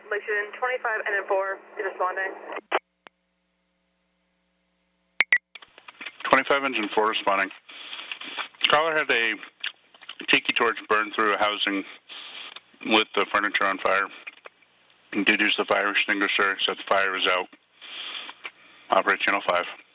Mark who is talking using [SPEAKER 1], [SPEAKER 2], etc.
[SPEAKER 1] Lexington 25 and 4 is responding.
[SPEAKER 2] 25 engine 4 responding. Caller had a tiki torch burn through a housing with the furniture on fire. Did use the fire extinguisher, so the fire is out. Operate channel 5.